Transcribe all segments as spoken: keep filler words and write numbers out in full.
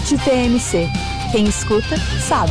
T M C. Quem escuta, sabe.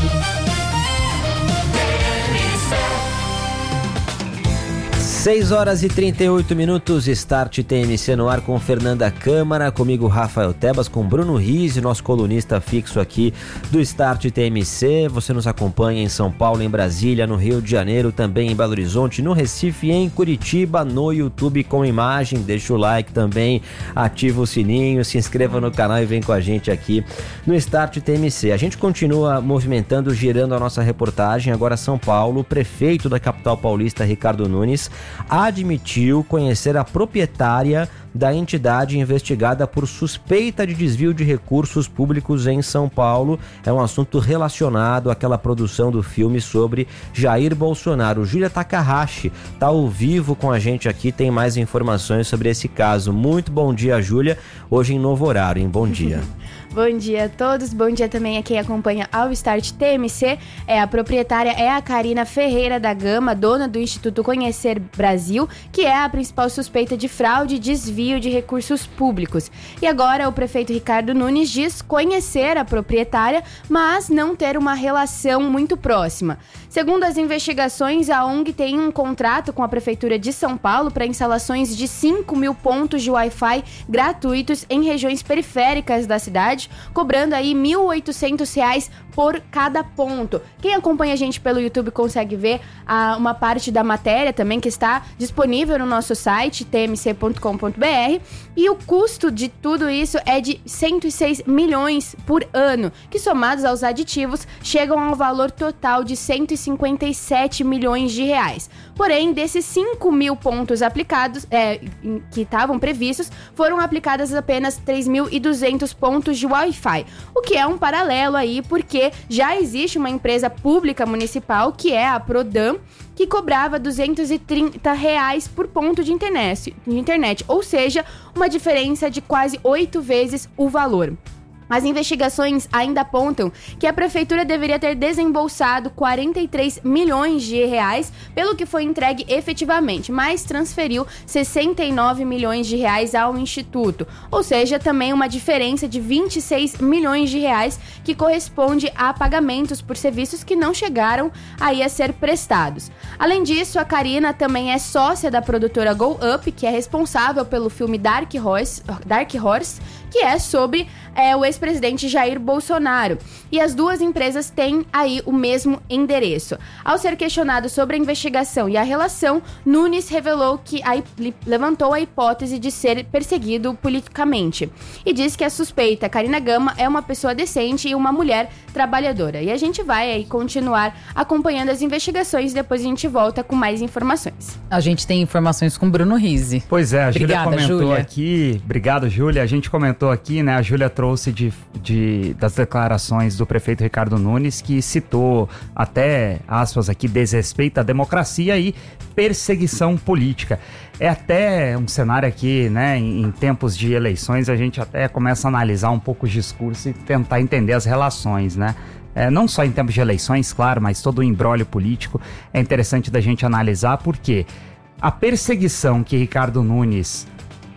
seis horas e trinta e oito minutos, Start T M C no ar com Fernanda Câmara, comigo Rafael Tebas, com Bruno Rizzi, nosso colunista fixo aqui do Start T M C. Você nos acompanha em São Paulo, em Brasília, no Rio de Janeiro, também em Belo Horizonte, no Recife e em Curitiba, no YouTube com imagem. Deixa o like também, ativa o sininho, se inscreva no canal e vem com a gente aqui no Start T M C. A gente continua movimentando, girando a nossa reportagem. Agora São Paulo, o prefeito da capital paulista, Ricardo Nunes, admitiu conhecer a proprietária da entidade investigada por suspeita de desvio de recursos públicos em São Paulo. É um assunto relacionado àquela produção do filme sobre Jair Bolsonaro. Júlia Takahashi está ao vivo com a gente aqui, tem mais informações sobre esse caso. Muito bom dia, Júlia. Hoje em novo horário, hein? Bom dia. Bom dia a todos, bom dia também a quem acompanha ao Start T M C. É, a proprietária é a Karina Ferreira da Gama, dona do Instituto Conhecer Brasil, que é a principal suspeita de fraude e desvio de recursos públicos. E agora o prefeito Ricardo Nunes diz conhecer a proprietária, mas não ter uma relação muito próxima. Segundo as investigações, a O N G tem um contrato com a Prefeitura de São Paulo para instalações de cinco mil pontos de Wi-Fi gratuitos em regiões periféricas da cidade, cobrando aí mil e oitocentos reais por cada ponto. Quem acompanha a gente pelo YouTube consegue ver ah, uma parte da matéria também que está disponível no nosso site, t m c ponto com ponto b r, e o custo de tudo isso é de cento e seis milhões por ano, que somados aos aditivos chegam ao valor total de cento e cinquenta e sete milhões de reais. Porém, desses cinco mil pontos aplicados, é, que estavam previstos, foram aplicadas apenas três mil e duzentos pontos de Wi-Fi, o que é um paralelo aí, porque já existe uma empresa pública municipal, que é a Prodam, que cobrava duzentos e trinta reais por ponto de internet, de internet, ou seja, uma diferença de quase oito vezes o valor. As investigações ainda apontam que a prefeitura deveria ter desembolsado quarenta e três milhões de reais pelo que foi entregue efetivamente, mas transferiu sessenta e nove milhões de reais ao instituto, ou seja, também uma diferença de vinte e seis milhões de reais que corresponde a pagamentos por serviços que não chegaram aí a ser prestados. Além disso, a Karina também é sócia da produtora Go Up, que é responsável pelo filme Dark Horse, Dark Horse, que é sobre é, o ex-presidente Jair Bolsonaro. E as duas empresas têm aí o mesmo endereço. Ao ser questionado sobre a investigação e a relação, Nunes revelou que a, levantou a hipótese de ser perseguido politicamente. E disse que a suspeita, Karina Gama, é uma pessoa decente e uma mulher trabalhadora. E a gente vai aí continuar acompanhando as investigações e depois a gente volta com mais informações. A gente tem informações com Bruno Rizzi. Pois é, a Júlia comentou Júlia. aqui. Obrigado, Júlia. A gente comentou aqui, né? A Júlia trouxe de, de, das declarações do prefeito Ricardo Nunes, que citou até, aspas aqui, desrespeito à democracia e perseguição política. É até um cenário aqui, né? Em, em tempos de eleições, a gente até começa a analisar um pouco o discurso e tentar entender as relações, né? É, não só em tempos de eleições, claro, mas todo o imbróglio político é interessante da gente analisar, porque a perseguição que Ricardo Nunes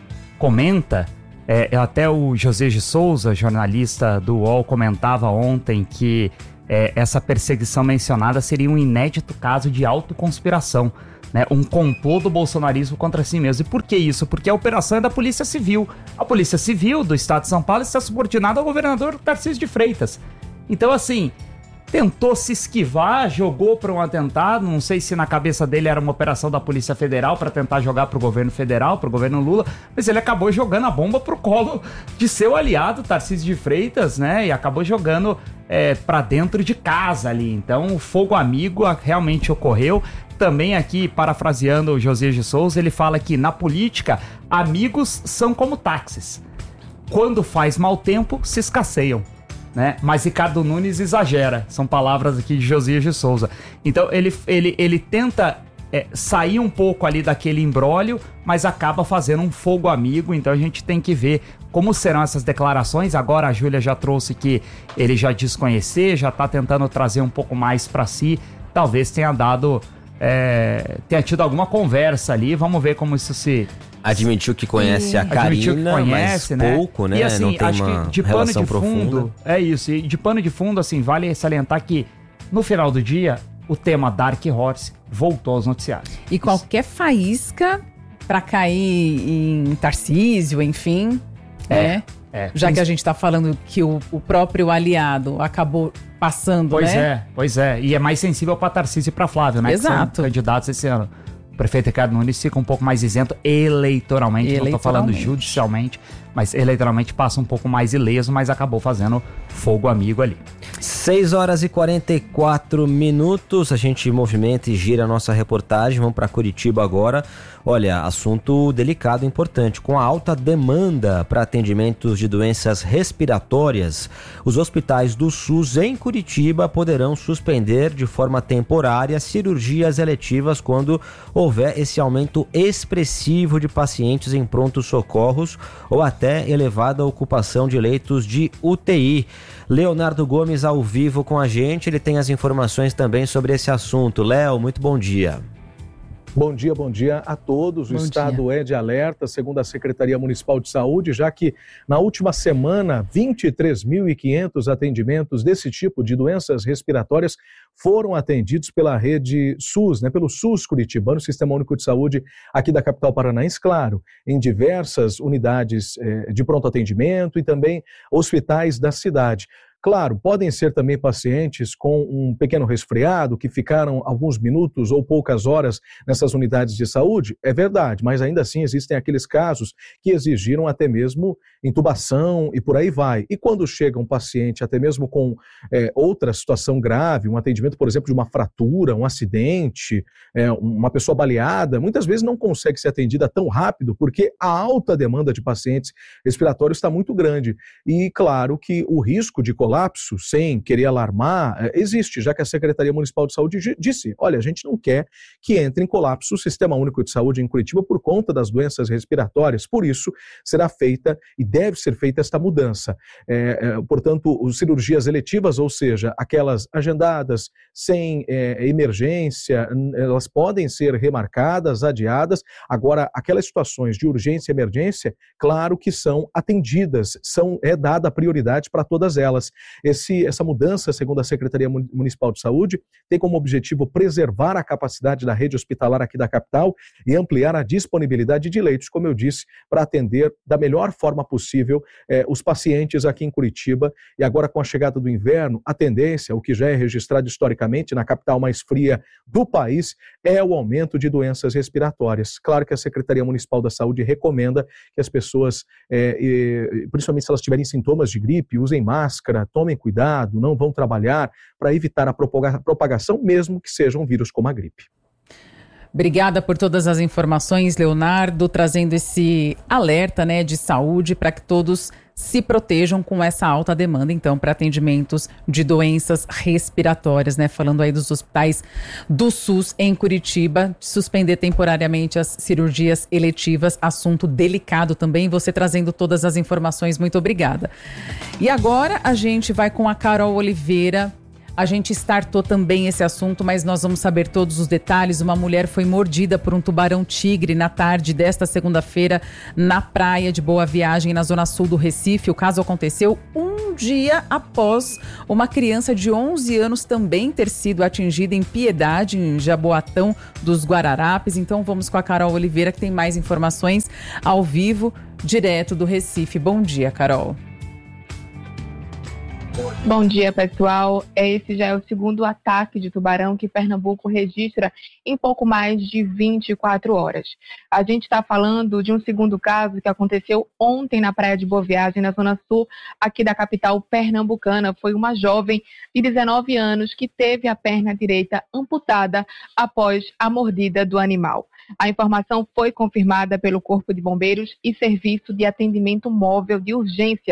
comenta, é, até o José de Souza, jornalista do U O L, comentava ontem que é, essa perseguição mencionada seria um inédito caso de autoconspiração, né? Um complô do bolsonarismo contra si mesmo. E por que isso? Porque a operação é da Polícia Civil. A Polícia Civil do Estado de São Paulo está subordinada ao governador Tarcísio de Freitas. Então, assim, tentou se esquivar, jogou para um atentado, não sei se na cabeça dele era uma operação da Polícia Federal para tentar jogar para o governo federal, para o governo Lula, mas ele acabou jogando a bomba pro colo de seu aliado, Tarcísio de Freitas, né, e acabou jogando é, para dentro de casa ali. Então, o fogo amigo realmente ocorreu. Também aqui, parafraseando o José de Souza, ele fala que na política, amigos são como táxis. Quando faz mau tempo, se escasseiam. Né? Mas Ricardo Nunes exagera, são palavras aqui de Josias de Souza. Então ele, ele, ele tenta é, sair um pouco ali daquele imbróglio, mas acaba fazendo um fogo amigo. Então a gente tem que ver como serão essas declarações. Agora a Júlia já trouxe que ele já diz conhecer, já está tentando trazer um pouco mais para si. Talvez tenha dado, é, tenha tido alguma conversa ali. Vamos ver como isso se Admitiu que conhece a Admitiu que Karina, conhece, mas né? pouco, né? E assim, Não tem acho uma que de pano relação de profunda. fundo, é isso, e de pano de fundo, assim, vale salientar que no final do dia, o tema Dark Horse voltou aos noticiários. E qualquer faísca pra cair em Tarcísio, enfim, é. É, Já que a gente tá falando que o, o próprio aliado acabou passando, Pois né? é, pois é. E é mais sensível pra Tarcísio e pra Flávio, né? Exato. Que são candidatos esse ano. O prefeito Ricardo Nunes fica um pouco mais isento eleitoralmente, não tô falando Eleitoralmente. judicialmente, mas eleitoralmente passa um pouco mais ileso, mas acabou fazendo fogo amigo ali. seis horas e quarenta e quatro minutos, a gente movimenta e gira a nossa reportagem, vamos para Curitiba agora. Olha, assunto delicado e importante, com a alta demanda para atendimentos de doenças respiratórias, os hospitais do SUS em Curitiba poderão suspender de forma temporária cirurgias eletivas quando houver esse aumento expressivo de pacientes em prontos socorros ou até elevada ocupação de leitos de U T I. Leonardo Gomes ao vivo com a gente, ele tem as informações também sobre esse assunto. Léo, muito bom dia. Bom dia, bom dia a todos. O Bom estado dia. é de alerta, segundo a Secretaria Municipal de Saúde, já que na última semana, vinte e três mil e quinhentos atendimentos desse tipo de doenças respiratórias foram atendidos pela rede SUS, né, pelo SUS Curitibano, Sistema Único de Saúde aqui da capital paranaense, claro, em diversas unidades eh, de pronto atendimento e também hospitais da cidade. Claro, podem ser também pacientes com um pequeno resfriado que ficaram alguns minutos ou poucas horas nessas unidades de saúde, é verdade, mas ainda assim existem aqueles casos que exigiram até mesmo intubação e por aí vai. E quando chega um paciente até mesmo com é, outra situação grave, um atendimento, por exemplo, de uma fratura, um acidente, é, uma pessoa baleada, muitas vezes não consegue ser atendida tão rápido porque a alta demanda de pacientes respiratórios está muito grande. E claro que o risco de colapso, sem querer alarmar, existe, já que a Secretaria Municipal de Saúde disse, olha, a gente não quer que entre em colapso o Sistema Único de Saúde em Curitiba por conta das doenças respiratórias, por isso será feita e deve ser feita esta mudança. É, é, portanto, as cirurgias eletivas, ou seja, aquelas agendadas sem é, emergência, elas podem ser remarcadas, adiadas, agora aquelas situações de urgência e emergência, claro que são atendidas, são, é dada prioridade para todas elas. Esse, essa mudança, segundo a Secretaria Municipal de Saúde, tem como objetivo preservar a capacidade da rede hospitalar aqui da capital e ampliar a disponibilidade de leitos, como eu disse, para atender da melhor forma possível eh, os pacientes aqui em Curitiba. E agora, com a chegada do inverno, a tendência, o que já é registrado historicamente na capital mais fria do país, é o aumento de doenças respiratórias. Claro que a Secretaria Municipal da Saúde recomenda que as pessoas, eh, eh, principalmente se elas tiverem sintomas de gripe, usem máscara, tomem cuidado, não vão trabalhar para evitar a propagação, mesmo que seja um vírus como a gripe. Obrigada por todas as informações, Leonardo, trazendo esse alerta, né, de saúde para que todos se protejam com essa alta demanda, então, para atendimentos de doenças respiratórias, né? Falando aí dos hospitais do SUS em Curitiba, suspender temporariamente as cirurgias eletivas, assunto delicado também, você trazendo todas as informações, muito obrigada. E agora a gente vai com a Carol Oliveira. A gente startou também esse assunto, mas nós vamos saber todos os detalhes. Uma mulher foi mordida por um tubarão-tigre na tarde desta segunda-feira na praia de Boa Viagem, na zona sul do Recife. O caso aconteceu um dia após uma criança de onze anos também ter sido atingida em Piedade, em Jaboatão dos Guararapes. Então vamos com a Carol Oliveira, que tem mais informações ao vivo, direto do Recife. Bom dia, Carol. Bom dia, pessoal. Esse já é o segundo ataque de tubarão que Pernambuco registra em pouco mais de vinte e quatro horas. A gente está falando de um segundo caso que aconteceu ontem na Praia de Boa Viagem, na zona sul aqui da capital pernambucana. Foi uma jovem de dezenove anos que teve a perna direita amputada após a mordida do animal. A informação foi confirmada pelo Corpo de Bombeiros e Serviço de Atendimento Móvel de Urgência,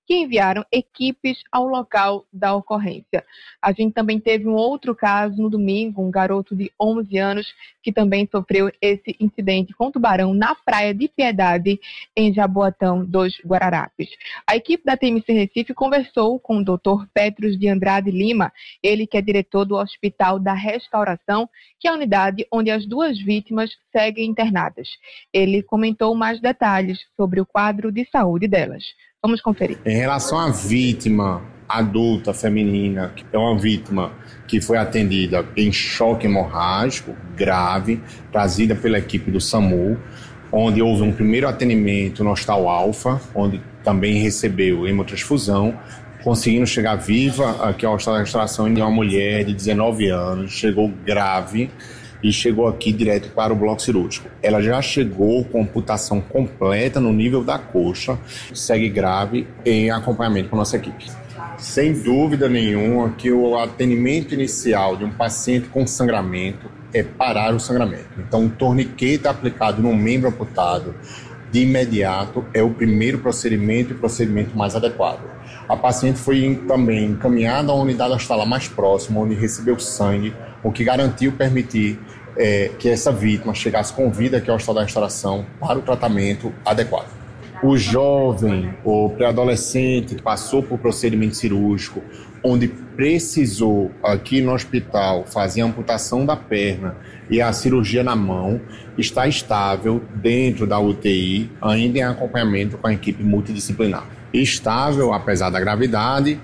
que enviaram equipes ao local da ocorrência. A gente também teve um outro caso no domingo, um garoto de onze anos que também sofreu esse incidente com tubarão na Praia de Piedade, em Jaboatão dos Guararapes. A equipe da T M C Recife conversou com o doutor Petros de Andrade Lima, ele que é diretor do Hospital da Restauração, que é a unidade onde as duas vítimas seguem internadas. Ele comentou mais detalhes sobre o quadro de saúde delas. Vamos conferir. Em relação à vítima adulta feminina, que é uma vítima que foi atendida em choque hemorrágico grave, trazida pela equipe do SAMU, onde houve um primeiro atendimento no Hospital Alfa, onde também recebeu hemotransfusão, conseguindo chegar viva aqui ao Hospital da Restauração, e uma mulher de dezenove anos, chegou grave e chegou aqui direto para o bloco cirúrgico. Ela já chegou com amputação completa no nível da coxa, segue grave em acompanhamento com a nossa equipe. Sem dúvida nenhuma que o atendimento inicial de um paciente com sangramento é parar o sangramento. Então, o torniquete aplicado no membro amputado de imediato é o primeiro procedimento e o procedimento mais adequado. A paciente foi também encaminhada à unidade hospitalar mais próxima, onde recebeu sangue, o que garantiu permitir é, que essa vítima chegasse com vida aqui ao Hospital da Restauração para o tratamento adequado. O jovem ou pré-adolescente que passou por procedimento cirúrgico, onde precisou aqui no hospital fazer a amputação da perna e a cirurgia na mão, está estável dentro da U T I, ainda em acompanhamento com a equipe multidisciplinar. Estável, apesar da gravidade,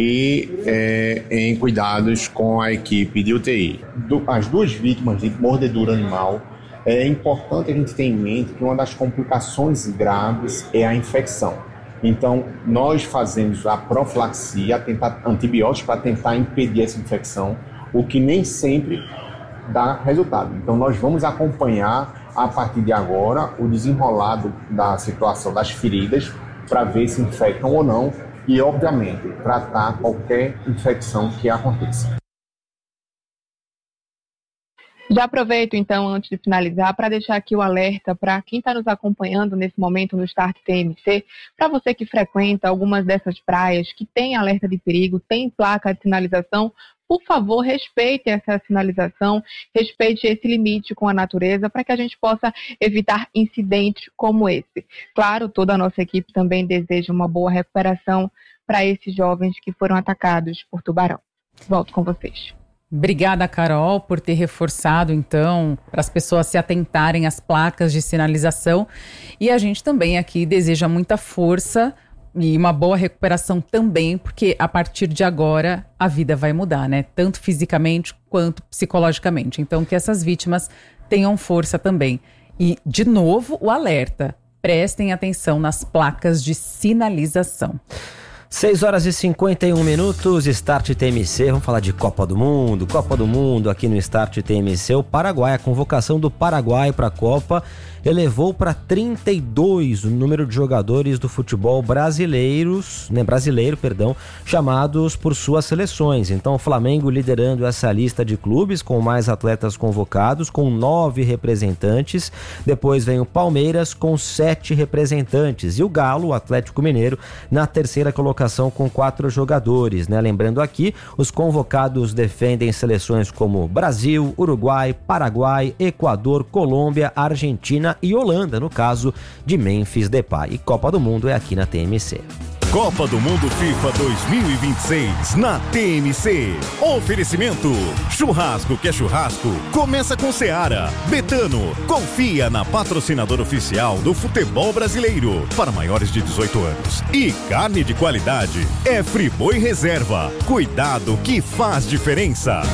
e é, em cuidados com a equipe de U T I. Do, as duas vítimas de mordedura animal, é importante a gente ter em mente que uma das complicações graves é a infecção. Então, nós fazemos a profilaxia, tentar antibióticos para tentar impedir essa infecção, o que nem sempre dá resultado. Então, nós vamos acompanhar, a partir de agora, o desenrolar da situação das feridas, para ver se infectam ou não e, obviamente, tratar qualquer infecção que aconteça. Já aproveito, então, antes de finalizar, para deixar aqui o alerta para quem está nos acompanhando nesse momento no Start T M C, para você que frequenta algumas dessas praias que tem alerta de perigo, tem placa de sinalização, por favor, respeite essa sinalização, respeite esse limite com a natureza para que a gente possa evitar incidentes como esse. Claro, toda a nossa equipe também deseja uma boa recuperação para esses jovens que foram atacados por tubarão. Volto com vocês. Obrigada, Carol, por ter reforçado, então, para as pessoas se atentarem às placas de sinalização. E a gente também aqui deseja muita força e uma boa recuperação também, porque a partir de agora a vida vai mudar, né? Tanto fisicamente quanto psicologicamente. Então, que essas vítimas tenham força também. E, de novo, o alerta. Prestem atenção nas placas de sinalização. seis horas e cinquenta e um minutos, Start T M C, vamos falar de Copa do Mundo, Copa do Mundo aqui no Start T M C, o Paraguai, a convocação do Paraguai para a Copa elevou para trinta e dois o número de jogadores do futebol brasileiros, né, brasileiro, perdão, chamados por suas seleções. Então o Flamengo liderando essa lista de clubes com mais atletas convocados, com nove representantes, depois vem o Palmeiras com sete representantes e o Galo, o Atlético Mineiro, na terceira colocação com quatro jogadores, né? Lembrando aqui, os convocados defendem seleções como Brasil, Uruguai, Paraguai, Equador, Colômbia, Argentina e Holanda, no caso de Memphis Depay. E Copa do Mundo é aqui na T M C. Copa do Mundo FIFA dois mil e vinte e seis na T M C. Oferecimento: churrasco que é churrasco, começa com Seara. Betano, confia na patrocinadora oficial do futebol brasileiro para maiores de dezoito anos. E carne de qualidade é Friboi Reserva. Cuidado que faz diferença.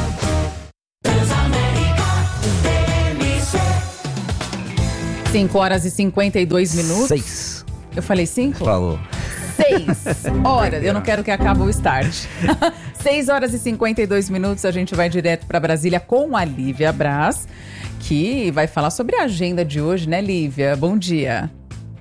cinco horas e cinquenta e dois minutos. seis. Eu falei cinco? Falou. seis horas. Eu não quero que acabe o start. seis horas e cinquenta e dois minutos. A gente vai direto para Brasília com a Lívia Braz, que vai falar sobre a agenda de hoje, né, Lívia? Bom dia.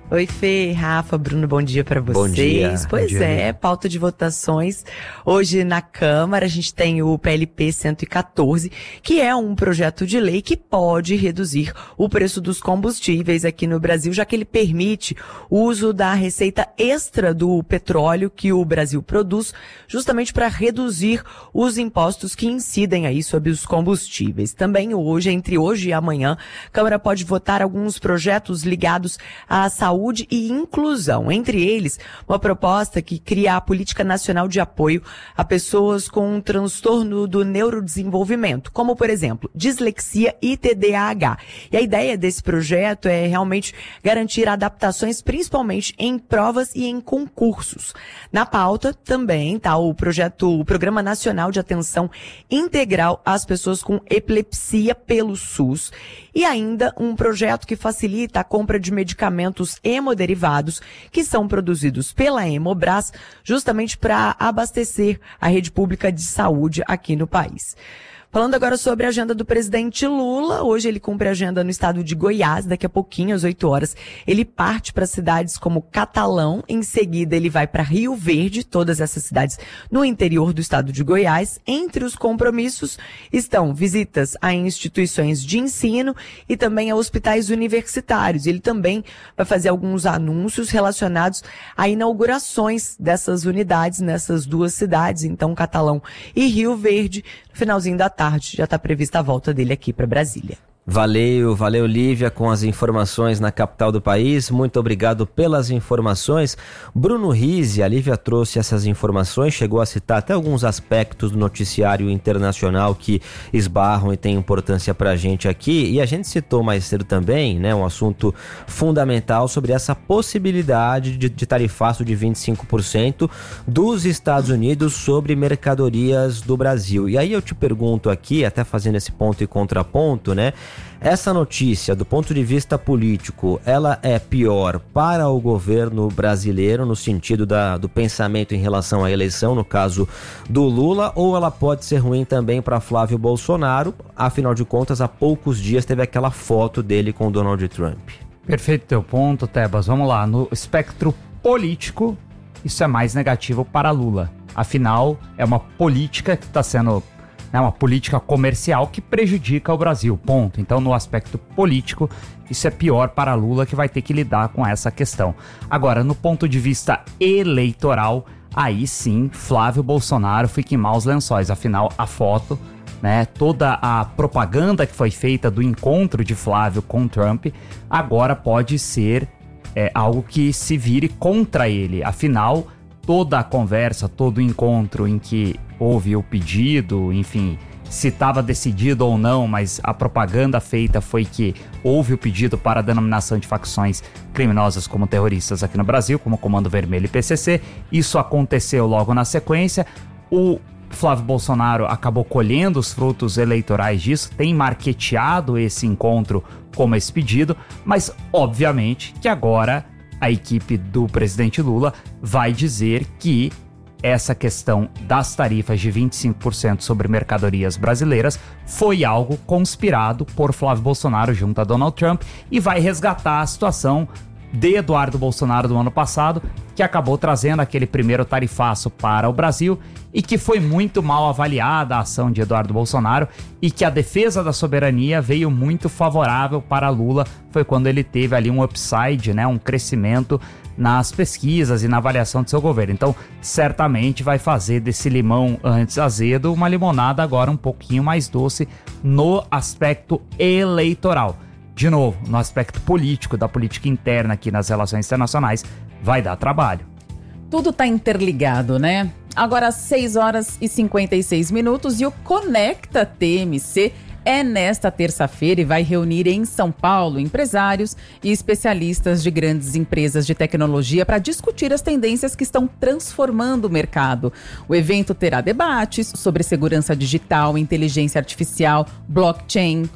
Oi, Fê, Rafa, Bruno, bom dia para vocês. Bom dia. Pois bom dia, é, amigo. pauta de votações. Hoje na Câmara a gente tem o P L P cento e quatorze, que é um projeto de lei que pode reduzir o preço dos combustíveis aqui no Brasil, já que ele permite o uso da receita extra do petróleo que o Brasil produz, justamente para reduzir os impostos que incidem aí sobre os combustíveis. Também hoje, entre hoje e amanhã, a Câmara pode votar alguns projetos ligados à saúde Saúde e inclusão. Entre eles, uma proposta que cria a Política Nacional de Apoio a pessoas com um transtorno do neurodesenvolvimento, como, por exemplo, dislexia e T D A H. E a ideia desse projeto é realmente garantir adaptações, principalmente em provas e em concursos. Na pauta também está o projeto, o Programa Nacional de Atenção Integral às Pessoas com Epilepsia pelo SUS e ainda um projeto que facilita a compra de medicamentos hemoderivados que são produzidos pela Hemobras justamente para abastecer a rede pública de saúde aqui no país. Falando agora sobre a agenda do presidente Lula, hoje ele cumpre a agenda no estado de Goiás, daqui a pouquinho, às oito horas, ele parte para cidades como Catalão, em seguida ele vai para Rio Verde, todas essas cidades no interior do estado de Goiás. Entre os compromissos estão visitas a instituições de ensino e também a hospitais universitários. Ele também vai fazer alguns anúncios relacionados a inaugurações dessas unidades nessas duas cidades, então Catalão e Rio Verde. No finalzinho da tarde já está prevista a volta dele aqui para Brasília. Valeu, valeu Lívia com as informações na capital do país, muito obrigado pelas informações. Bruno Rizzi, a Lívia trouxe essas informações, chegou a citar até alguns aspectos do noticiário internacional que esbarram e têm importância pra gente aqui, e a gente citou mais cedo também, né, um assunto fundamental sobre essa possibilidade de, de tarifaço de vinte e cinco por cento dos Estados Unidos sobre mercadorias do Brasil. E aí eu te pergunto aqui, até fazendo esse ponto e contraponto, né, essa notícia, do ponto de vista político, ela é pior para o governo brasileiro no sentido da, do pensamento em relação à eleição, no caso do Lula, ou ela pode ser ruim também para Flávio Bolsonaro? Afinal de contas, há poucos dias teve aquela foto dele com Donald Trump. Perfeito teu ponto, Tebas. Vamos lá. No espectro político, isso é mais negativo para Lula. Afinal, é uma política que está sendo... É uma política comercial que prejudica o Brasil, ponto. Então, no aspecto político, isso é pior para Lula, que vai ter que lidar com essa questão. Agora, no ponto de vista eleitoral, aí sim, Flávio Bolsonaro fica em maus lençóis. Afinal, a foto, né, toda a propaganda que foi feita do encontro de Flávio com Trump, agora pode ser é, algo que se vire contra ele. Afinal, toda a conversa, todo o encontro em que houve o pedido, enfim, se estava decidido ou não, mas a propaganda feita foi que houve o pedido para a denominação de facções criminosas como terroristas aqui no Brasil, como Comando Vermelho e P C C. Isso aconteceu logo na sequência. O Flávio Bolsonaro acabou colhendo os frutos eleitorais disso, tem marketeado esse encontro como esse pedido, mas obviamente que agora a equipe do presidente Lula vai dizer que essa questão das tarifas de vinte e cinco por cento sobre mercadorias brasileiras foi algo conspirado por Flávio Bolsonaro junto a Donald Trump e vai resgatar a situação de Eduardo Bolsonaro do ano passado, que acabou trazendo aquele primeiro tarifaço para o Brasil e que foi muito mal avaliada a ação de Eduardo Bolsonaro e que a defesa da soberania veio muito favorável para Lula. Foi quando ele teve ali um upside, né, um crescimento nas pesquisas e na avaliação do seu governo. Então, certamente vai fazer desse limão antes azedo uma limonada agora um pouquinho mais doce no aspecto eleitoral. De novo, no aspecto político, da política interna aqui nas relações internacionais, vai dar trabalho. Tudo tá interligado, né? Agora, às seis horas e cinquenta e seis minutos e o Conecta T M C é nesta terça-feira e vai reunir em São Paulo empresários e especialistas de grandes empresas de tecnologia para discutir as tendências que estão transformando o mercado. O evento terá debates sobre segurança digital, inteligência artificial, blockchain,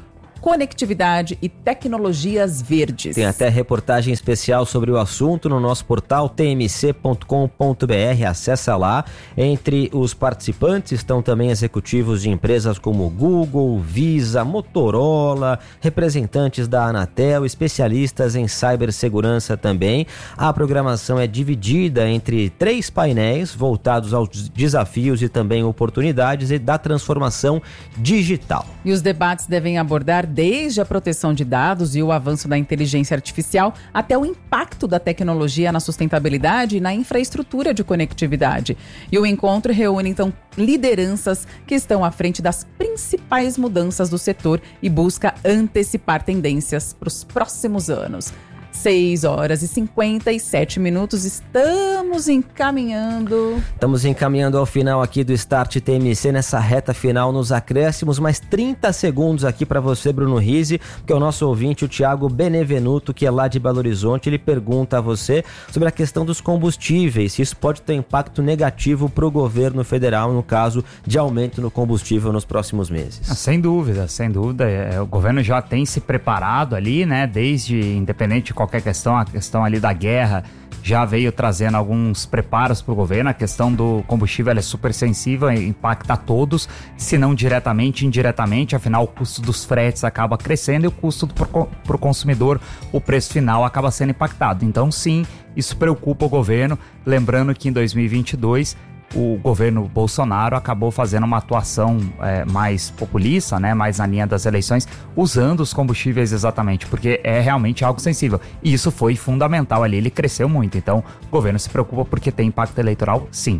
conectividade e tecnologias verdes. Tem até reportagem especial sobre o assunto no nosso portal t m c ponto com ponto b r. Acessa lá. Entre os participantes estão também executivos de empresas como Google, Visa, Motorola, representantes da Anatel, especialistas em cibersegurança também. A programação é dividida entre três painéis voltados aos desafios e também oportunidades e da transformação digital. E os debates devem abordar desde a proteção de dados e o avanço da inteligência artificial até o impacto da tecnologia na sustentabilidade e na infraestrutura de conectividade. E o encontro reúne, então, lideranças que estão à frente das principais mudanças do setor e busca antecipar tendências para os próximos anos. seis horas e cinquenta e sete minutos, estamos encaminhando. Estamos encaminhando ao final aqui do Start T M C, nessa reta final, nos acréscimos, mais trinta segundos aqui para você, Bruno Rizzi, que é o nosso ouvinte, o Thiago Benevenuto, que é lá de Belo Horizonte. Ele pergunta a você sobre a questão dos combustíveis, se isso pode ter impacto negativo para o governo federal, no caso de aumento no combustível nos próximos meses. Ah, sem dúvida, sem dúvida. É, o governo já tem se preparado ali, né, desde, independente de qualquer questão, a questão ali da guerra já veio trazendo alguns preparos para o governo. A questão do combustível ela é super sensível, impacta a todos, se não diretamente, indiretamente, afinal o custo dos fretes acaba crescendo e o custo para o consumidor, o preço final acaba sendo impactado. Então sim, isso preocupa o governo, lembrando que em dois mil e vinte e dois o governo Bolsonaro acabou fazendo uma atuação é, mais populista, né, mais na linha das eleições, usando os combustíveis exatamente, porque é realmente algo sensível. E isso foi fundamental ali, ele cresceu muito. Então, o governo se preocupa porque tem impacto eleitoral, sim.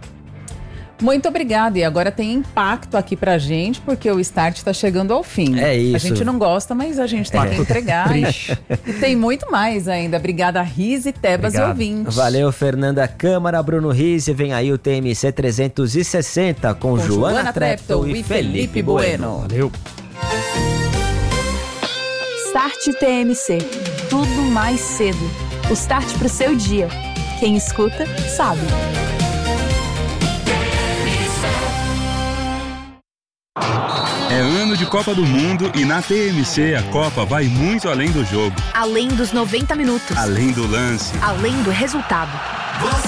Muito obrigada. E agora tem impacto aqui pra gente, porque o Start tá chegando ao fim. É isso. A gente não gosta, mas a gente tem é. que entregar. E tem muito mais ainda. Obrigada, Rizzi, Tebas Obrigado. E ouvintes. Valeu, Fernanda Câmara, Bruno Rizzi. Vem aí o T M C trezentos e sessenta com, com Joana, Joana Treptow e Felipe Bueno. Valeu. Start T M C. Tudo mais cedo. O start pro seu dia. Quem escuta, sabe. É ano de Copa do Mundo e na T M C a Copa vai muito além do jogo. Além dos noventa minutos. Além do lance. Além do resultado.